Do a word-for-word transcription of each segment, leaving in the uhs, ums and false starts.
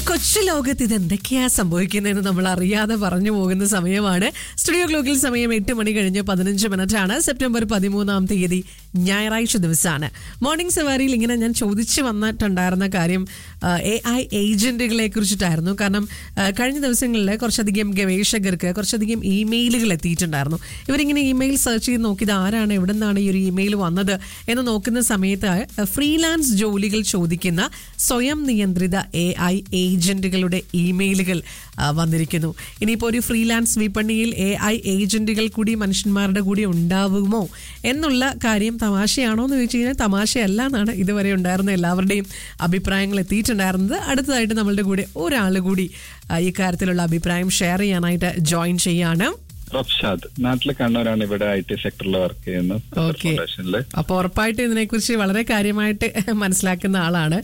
കൊച്ചു ലോകത്ത് ഇതെന്തൊക്കെയാ സംഭവിക്കുന്നതെന്ന് നമ്മൾ അറിയാതെ പറഞ്ഞു പോകുന്ന സമയമാണ്. സ്റ്റുഡിയോ ക്ലോക്കിൽ സമയം എട്ട് മണി കഴിഞ്ഞ് പതിനഞ്ച് മിനിറ്റ് ആണ്. സെപ്റ്റംബർ പതിമൂന്നാം തീയതി ഞായറാഴ്ച ദിവസമാണ്. മോർണിംഗ് സവാരിയിൽ ഇങ്ങനെ ഞാൻ ചോദിച്ചു വന്നിട്ടുണ്ടായിരുന്ന കാര്യം എ ഐ ഏജന്റുകളെ കുറിച്ചിട്ടായിരുന്നു. കാരണം കഴിഞ്ഞ ദിവസങ്ങളിൽ കുറച്ചധികം ഗവേഷകർക്ക് കുറച്ചധികം ഇമെയിലുകൾ എത്തിയിട്ടുണ്ടായിരുന്നു. ഇവരിങ്ങനെ ഇമെയിൽ സെർച്ച് ചെയ്ത് നോക്കിയത് ആരാണ്, എവിടെ നിന്നാണ് ഈ ഒരു ഇമെയിൽ വന്നത് എന്ന് നോക്കുന്ന സമയത്ത് ഫ്രീലാൻസ് ജോലികൾ ചോദിക്കുന്ന സ്വയം നിയന്ത്രിത എ ഐ ഏജന്റുകളുടെ ഇമെയിലുകൾ വന്നിരിക്കുന്നു. ഇനിയിപ്പോൾ ഒരു ഫ്രീലാൻസ് വിപണിയിൽ എ ഐ ഏജന്റുകൾ കൂടി മനുഷ്യന്മാരുടെ കൂടി ഉണ്ടാവുമോ എന്നുള്ള കാര്യം തമാശയാണോ എന്ന് ചോദിച്ചു കഴിഞ്ഞാൽ തമാശയല്ല എന്നാണ് ഇതുവരെ ഉണ്ടായിരുന്ന എല്ലാവരുടെയും അഭിപ്രായങ്ങൾ എത്തിയിട്ടുണ്ടായിരുന്നത്. അടുത്തതായിട്ട് നമ്മളുടെ കൂടെ ഒരാൾ കൂടി ഈ കാര്യത്തിലുള്ള അഭിപ്രായം ഷെയർ ചെയ്യാനായിട്ട് ജോയിൻ ചെയ്യാണ്. റഫ്ഷാദ്, നാട്ടിലെ കണ്ണൂരാണ്, ഇവിടെ ഐ ടി സെക്ടറിൽ വർക്ക് ചെയ്യുന്നത്. ഓക്കെ, അപ്പൊ ഉറപ്പായിട്ട് ഇതിനെ കുറിച്ച് വളരെ കാര്യമായിട്ട് മനസ്സിലാക്കുന്ന ആളാണ്.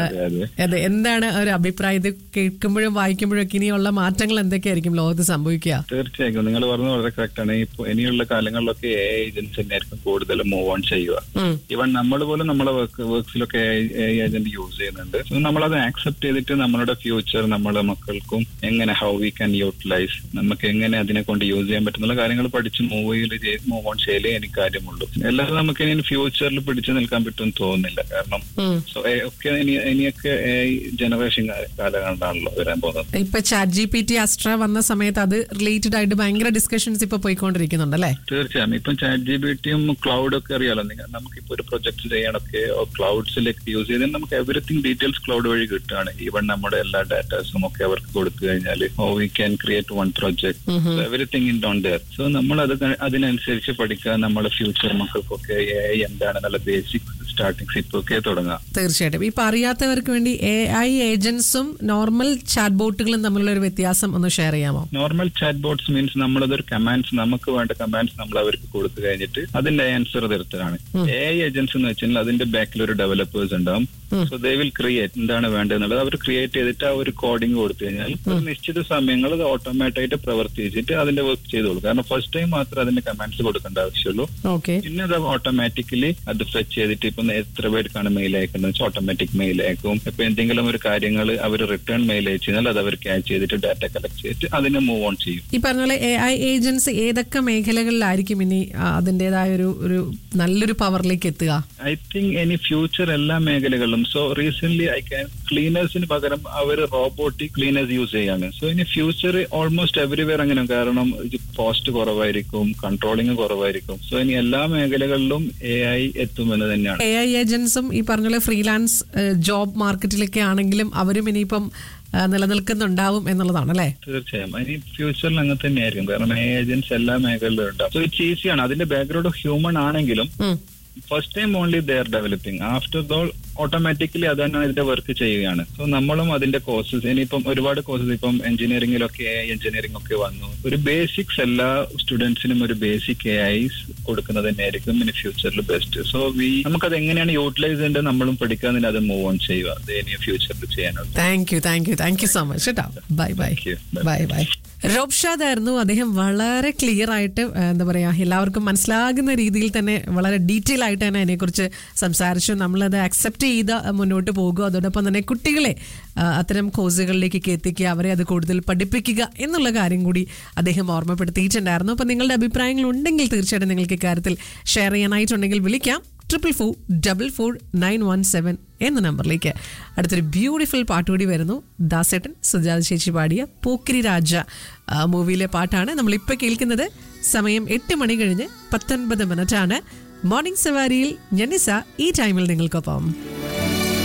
അതെ, എന്താണ് ഒരു അഭിപ്രായം? ഇത് കേൾക്കുമ്പോഴും വായിക്കുമ്പോഴും ഒക്കെ ഇനിയുള്ള മാറ്റങ്ങൾ എന്തൊക്കെയായിരിക്കും ലോകത്ത് സംഭവിക്കുക? തീർച്ചയായും നിങ്ങൾ പറഞ്ഞത് വളരെ കറക്റ്റ് ആണ്. ഇപ്പൊ ഇനിയുള്ള കാലങ്ങളിലൊക്കെ എ ഐ ഏജൻസി തന്നെയായിരിക്കും കൂടുതൽ മൂവ് ഓൺ ചെയ്യുക. ഈവൻ നമ്മൾ പോലും നമ്മളെ work വർക്ക്സിലൊക്കെ A I agent use ചെയ്യുന്നുണ്ട്. നമ്മളത് ആക്സെപ്റ്റ് ചെയ്തിട്ട് നമ്മളുടെ ഫ്യൂച്ചർ നമ്മളെ മക്കൾക്കും എങ്ങനെ ഹൗ വി ക്യാൻ യൂട്ടിലൈസ്, നമുക്ക് എങ്ങനെ അതിനെ കൊണ്ട് യൂസ് ചെയ്യാൻ പറ്റുന്ന കാര്യങ്ങൾ പഠിച്ച് മൂവ് മൂവ് ഓൺ ചെയ്യലേ എനിക്ക് കാര്യമുള്ളൂ. എല്ലാവരും നമുക്ക് ഇനി ഫ്യൂച്ചറിൽ പിടിച്ചു നിൽക്കാൻ പറ്റുമെന്ന് തോന്നുന്നില്ല. കാരണം ഒക്കെ ഇനിയൊക്കെ ജനറേഷൻ കാലഘട്ടമാണല്ലോ വരാൻ പോകുന്നത്. ഇപ്പൊ chat G P T Astra വന്ന സമയത്ത് അത് റിലേറ്റഡ് ആയിട്ട് ഭയങ്കര ഡിസ്കഷൻസ് ഇപ്പൊ പോയിക്കൊണ്ടിരിക്കുന്നുണ്ട് അല്ലേ? തീർച്ചയായും. ഇപ്പം ചാറ്റ് ജി പി ടിയും ക്ലൗഡ് ഒക്കെ അറിയാലോ. നമുക്കിപ്പോ ഒരു പ്രൊജക്ട് ചെയ്യാനൊക്കെ ക്ലൗഡ്സിലേക്ക് യൂസ് ചെയ്താൽ നമുക്ക് എവറിത്തിങ് ഡീറ്റെയിൽസ് ക്ലൗഡ് വഴി കിട്ടുകയാണ്. ഈവൻ നമ്മുടെ എല്ലാ ഡാറ്റാസും ഒക്കെ അവർക്ക് കൊടുത്തു കഴിഞ്ഞാൽ we can create one project, everything in on their. So നമ്മൾ അത് അതിനനുസരിച്ച് പഠിക്കാൻ നമ്മുടെ ഫ്യൂച്ചർ മക്കൾക്കൊക്കെ എ ഐ എന്താണെന്നുള്ള ബേസിക് സ്റ്റാർട്ടിംഗ് സിപ്പ് ഒക്കെ തുടങ്ങാം. തീർച്ചയായിട്ടും. ഇപ്പൊ അറിയാത്തവർക്ക് വേണ്ടി എ ഐ ഏജന്റ്സും നോർമൽ ചാറ്റ് ബോട്ടുകളും തമ്മിലുള്ള ഒരു വ്യത്യാസം ഒന്ന് ഷെയർ ചെയ്യാമോ? Normal chat boats means നമ്മളതൊരു commands, നമുക്ക് വേണ്ട കമാൻഡ്സ് നമ്മൾ അവർക്ക് കൊടുത്തു കഴിഞ്ഞിട്ട് അതിന്റെ ആൻസർ തരുത്തലാണ്. എ ഐ ഏജന്റ്സ് എന്ന് വെച്ചാൽ അതിന്റെ ബാക്കിൽ ഒരു ഡെവലപ്പേഴ്സ് ഉണ്ടാവും. സോ ദേ വിൽ ക്രിയേറ്റ് എന്താണ് വേണ്ടതെന്നുള്ളത് അവർ ക്രിയേറ്റ് ചെയ്തിട്ട് ആ ഒരു കോഡിംഗ് കൊടുത്തു കഴിഞ്ഞാൽ ഒരു നിശ്ചിത സമയങ്ങൾ അത് ഓട്ടോമാറ്റിക്കായിട്ട് പ്രവർത്തിച്ചിട്ട് അതിന്റെ വർക്ക് ചെയ്തോളൂ. കാരണം ഫസ്റ്റ് ടൈം മാത്രമേ അതിന്റെ കമാൻഡ്സ് കൊടുക്കേണ്ട ആവശ്യമുള്ളൂ. പിന്നെ അത് ഓട്ടോമാറ്റിക്കലി അത് ഫെച്ച് ചെയ്തിട്ട് ഇപ്പൊ എത്ര പേർക്കാണ് മെയിൽ അയക്കുന്നത് വെച്ചാൽ ഓട്ടോമാറ്റിക് മെയിൽ അയക്കും. ഇപ്പൊ എന്തെങ്കിലും ഒരു കാര്യങ്ങൾ അവർ റിട്ടേൺ മെയിൽ അയച്ചു കഴിഞ്ഞാൽ അത് അവർ ക്യാച്ച് ചെയ്തിട്ട് ഡാറ്റ കളക്ട് ചെയ്തിട്ട് അതിനെ മൂവ് ഓൺ ചെയ്യും. ഈ പറഞ്ഞ പോലെ എ ഐ ഏജൻസി ഏതൊക്കെ മേഖലകളിലായിരിക്കും ഇനി അതിന്റേതായ ഒരു ഒരു നല്ലൊരു പവറിലേക്ക് എത്തുക? ഐ തിങ്ക് ഇനി ഫ്യൂച്ചർ എല്ലാ മേഖലകളിലും. സോ റീസെന്റ് ഐ ക്യാൻ ക്ലീനേഴ്സിന് പകരം അവർ റോബോട്ടിക് ക്ലീനേഴ്സ് യൂസ് ചെയ്യാണ്. സോ ഇനി ഫ്യൂച്ചർ ഓൾമോസ്റ്റ് എവരിവെയർ അങ്ങനെ, കാരണം കോസ്റ്റ് കുറവായിരിക്കും, കൺട്രോളിങ് കുറവായിരിക്കും. സോ ഇനി എല്ലാ മേഖലകളിലും എ ഐ എത്തുമെന്ന് തന്നെയാണ്. എ ഐ ഏജൻസും ഈ പറഞ്ഞ പോലെ ഫ്രീലാൻസ് ജോബ് മാർക്കറ്റിലൊക്കെ ആണെങ്കിലും അവരും ഇനിയിപ്പം നിലനിൽക്കുന്നുണ്ടാവും എന്നുള്ളതാണ് അല്ലേ? തീർച്ചയായും. ഇനി ഫ്യൂച്ചറിൽ അങ്ങനെ തന്നെയായിരിക്കും. കാരണം എ ഏജൻസ് എല്ലാ മേഖലയിലും ഉണ്ടാവും. സോ ഇറ്റ്സ് ഈസിയാണ്. അതിന്റെ ബാക്ക്ഗ്രൗണ്ട് ഹ്യൂമൻ ആണെങ്കിലും first time only they are developing. After ദോൾ automatically അതാണ് ഇതിന്റെ വർക്ക് ചെയ്യുകയാണ്. സോ നമ്മളും അതിന്റെ കോഴ്സസ്, ഇനിയിപ്പം ഒരുപാട് കോഴ്സസ് ഇപ്പം എഞ്ചിനീയറിംഗിലൊക്കെ എ ഐ എഞ്ചിനീയറിംഗ് ഒക്കെ വന്നു. ഒരു ബേസിക്സ് എല്ലാ സ്റ്റുഡൻസിനും ഒരു ബേസിക് എ ഐസ് കൊടുക്കുന്നത് തന്നെയായിരിക്കും ഇനി ഫ്യൂച്ചറിൽ ബെസ്റ്റ്. സോ വി നമുക്കത് എങ്ങനെയാണ് യൂട്ടിലൈസ് ചെയ്യേണ്ടത് നമ്മളും പഠിക്കാതെ അത് മൂവ് ഓൺ ചെയ്യുക. അത് ഇനി ഫ്യൂച്ചറിൽ ചെയ്യാനുള്ളത്. Thank you thank you thank you so much കേട്ടോ. Bye bye bye bye. റോബ്ഷാദ് ആയിരുന്നു. അദ്ദേഹം വളരെ ക്ലിയർ ആയിട്ട് എന്താ പറയാ എല്ലാവർക്കും മനസ്സിലാകുന്ന രീതിയിൽ തന്നെ വളരെ ഡീറ്റെയിൽ ആയിട്ട് തന്നെ അതിനെക്കുറിച്ച് സംസാരിച്ചു. നമ്മളത് അക്സെപ്റ്റ് ചെയ്ത് മുന്നോട്ട് പോകുക, അതോടൊപ്പം തന്നെ കുട്ടികളെ അത്തരം കോഴ്സുകളിലേക്കൊക്കെ എത്തിക്കുക, അവരെ അത് കൂടുതൽ പഠിപ്പിക്കുക എന്നുള്ള കാര്യം കൂടി അദ്ദേഹം ഓർമ്മപ്പെടുത്തിയിട്ടുണ്ടായിരുന്നു. അപ്പം നിങ്ങളുടെ അഭിപ്രായങ്ങൾ ഉണ്ടെങ്കിൽ തീർച്ചയായിട്ടും നിങ്ങൾക്ക് ഇക്കാര്യത്തിൽ ഷെയർ ചെയ്യാനായിട്ടുണ്ടെങ്കിൽ വിളിക്കാം triple four double four nine one seven എന്ന നമ്പറിലേക്ക്. അടുത്തൊരു ബ്യൂട്ടിഫുൾ പാട്ട് കൂടി വരുന്നു. ദാസേട്ടൻ സുജാത ചേച്ചി പാടിയ പോക്കിരി രാജ മൂവിയിലെ പാട്ടാണ് നമ്മളിപ്പോൾ കേൾക്കുന്നത്. സമയം എട്ട് മണി കഴിഞ്ഞ് പത്തൊൻപത് മിനിറ്റ് ആണ്. മോർണിംഗ് സവാരിയിൽ ഞനിസ ഈ ടൈമിൽ നിങ്ങൾക്കൊപ്പം.